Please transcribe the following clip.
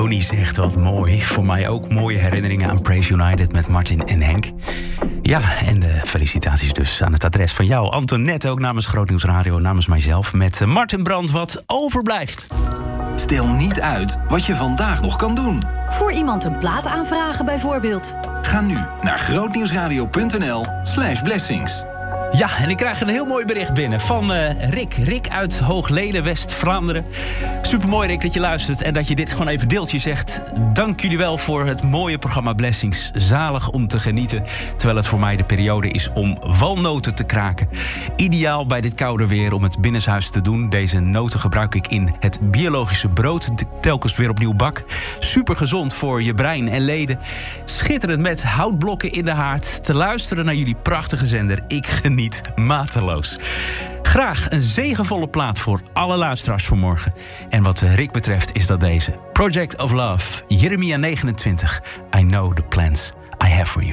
Tony zegt wat mooi. Voor mij ook mooie herinneringen aan Praise United met Martin en Henk. Ja, en de felicitaties dus aan het adres van jou, Antoinette, ook namens Grootnieuws Radio, namens mijzelf, met Martin Brandt, wat overblijft. Stel niet uit wat je vandaag nog kan doen. Voor iemand een plaat aanvragen bijvoorbeeld. Ga nu naar grootnieuwsradio.nl/blessings. Ja, en ik krijg een heel mooi bericht binnen van Rick. Rick uit Hoogleden, West-Vlaanderen. Supermooi, Rick, dat je luistert en dat je dit gewoon even deelt. Je zegt, dank jullie wel voor het mooie programma Blessings. Zalig om te genieten, terwijl het voor mij de periode is om walnoten te kraken. Ideaal bij dit koude weer om het binnenshuis te doen. Deze noten gebruik ik in het biologische brood. Telkens weer opnieuw bak. Super gezond voor je brein en leden. Schitterend met houtblokken in de haard. Te luisteren naar jullie prachtige zender. Ik geniet mateloos. Graag een zegenvolle plaat voor alle luisteraars voor morgen. En wat Rick betreft is dat deze. Project of Love, Jeremia 29. I know the plans I have for you.